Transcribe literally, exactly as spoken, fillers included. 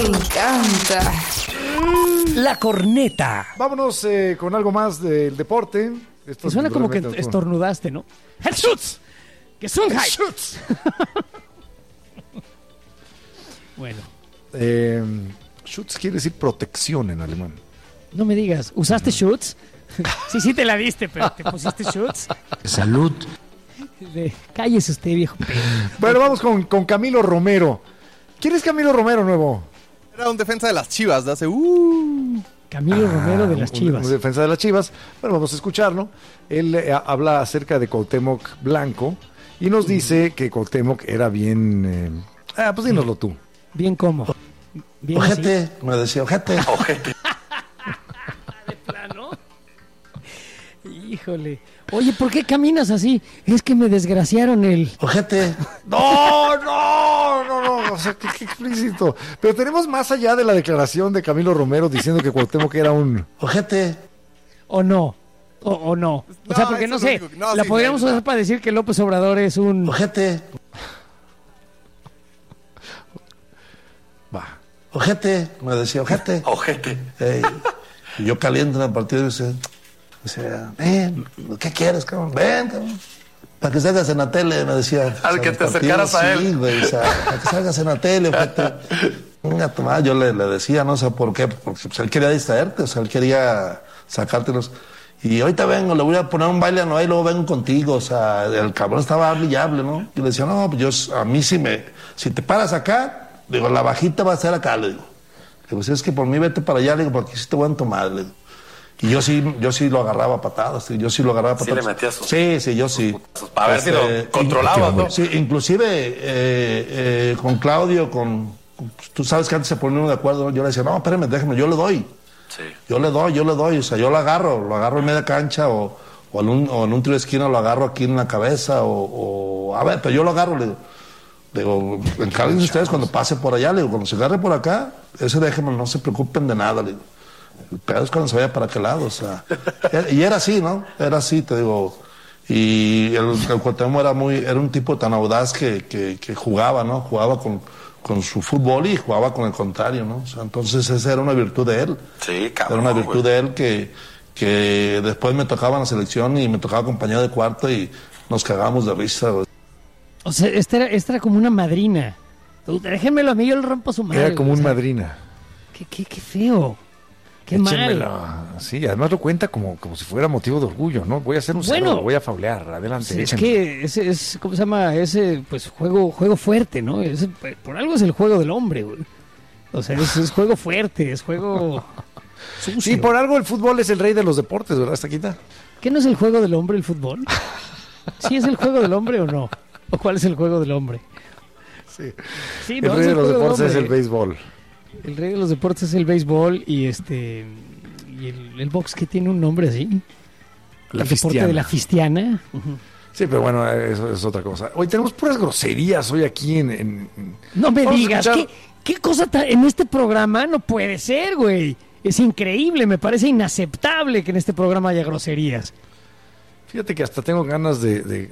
encanta. La corneta. Vámonos eh, con algo más del deporte. Esto Te suena como que realmente- estornudaste, ¿no? ¡Herschutz! ¡Gesundheit! Schutz. Bueno, Eh, Schutz quiere decir protección en alemán. no me digas, ¿usaste Schutz? Sí, sí te la diste, pero ¿te pusiste Schutz? Salud. De, cállese usted, viejo. Bueno, vamos con, con Camilo Romero. ¿Quién es Camilo Romero nuevo? Era un defensa de las Chivas de hace... Uh, Camilo Romero de Ah, las un- Chivas. Un defensa de las Chivas. Bueno, vamos a escucharlo. Él eh, habla acerca de Cuauhtémoc Blanco y nos dice que Cuauhtémoc era bien... eh, Ah, pues dínoslo tú. Bien como. Bien así. Ojete, me decía, ojete. De plano. Híjole. Oye, ¿por qué caminas así? Es que me desgraciaron el... Ojete. No, no, no, no, o sea, qué, qué explícito. Pero tenemos más allá de la declaración de Camilo Romero diciendo que Cuauhtémoc era un... Ojete. ¿O no? ¿O, o no? O No, sea, porque eso no es lo sé. único que- no, la sí, podríamos no, no. usar para decir que López Obrador es un... Ojete. Va. Ojete, me decía, ojete. Ojete. Ey, y yo caliente en el partido y dice, decía, ven, ¿qué quieres, cabrón? Ven, cabrón. Para que salgas en la tele, me decía. Al O sea, que el te partido, acercaras a él. Sí, güey, o sea, para que salgas en la tele, ojete. Venga, toma, yo le, le decía, no sé por qué, porque pues, él quería distraerte, o sea, él quería sacártelos. Y ahorita vengo, le voy a poner un baile a Noé y luego vengo contigo, o sea, el cabrón estaba hable y hable, ¿no? Y le decía, no, pues yo, a mí si me, si te paras acá, digo, la bajita va a ser acá, le digo. Le digo, si es que por mí vete para allá, le digo, porque sí te voy a tomar, le digo. Y yo sí, yo sí lo agarraba a patadas, sí, yo sí lo agarraba a Sí patadas. le metías sus- Sí, sí, yo sí. Para ver si lo controlabas, ¿no? Sí, inclusive eh, eh, con Claudio, con, con- tú sabes que antes se ponían de acuerdo, ¿no? Yo le decía, no, espérame, déjame, yo le doy. Sí. Yo le doy, yo le doy, o sea, yo lo agarro, lo agarro en media cancha o, o, en, un, o en un tiro de esquina lo agarro aquí en la cabeza o, o a ver, pero yo lo agarro, le digo, digo, encárguense ustedes cuando pase por allá, le digo, cuando se agarre por acá, ese déjenme, no se preocupen de nada, le digo. El pedo es cuando se vaya para aquel lado, o sea, y era así, ¿no? Era así, te digo, y el, el Cuauhtémoc era muy, era un tipo tan audaz que, que, que jugaba, ¿no? Jugaba con, con su fútbol y jugaba con el contrario, ¿no? O sea, entonces esa era una virtud de él. Sí, cabrón. Era una virtud güey. de él que, que después me tocaba en la selección y me tocaba compañía de cuarto y nos cagábamos de risa, güey. O sea, esta era, esta era como una madrina. Tú, déjenmelo a mí, yo le rompo su madre. Era como güey, un o sea, madrina. Qué, qué, qué feo. Qué mal. Échenmelo. Sí, además lo cuenta como, como si fuera motivo de orgullo, ¿no? Voy a hacer un Bueno. cero, lo voy a faulear, adelante. Sí, es échenmelo. que ese es, ¿cómo se llama? Ese, pues, juego juego fuerte, ¿no? Ese, por algo es el juego del hombre, güey. O sea, es, es juego fuerte, es juego sucio. Sí, por algo el fútbol es el rey de los deportes, ¿verdad, Estaquita? ¿Qué no es el juego del hombre el fútbol? ¿Sí es el juego del hombre o no? ¿O cuál es el juego del hombre? Sí. Sí, El no, rey es de los juego del deportes es el hombre. béisbol. El rey de los deportes es el béisbol y este y el, el box que tiene un nombre así. La el deporte fistiana. de la fistiana. Sí, pero bueno, eso es otra cosa. Hoy tenemos puras groserías hoy aquí en... en- en- No me Vamos a digas, escuchar- ¿qué, qué cosa ta- en este programa no puede ser, güey? Es increíble, me parece inaceptable que en este programa haya groserías. Fíjate que hasta tengo ganas de, de-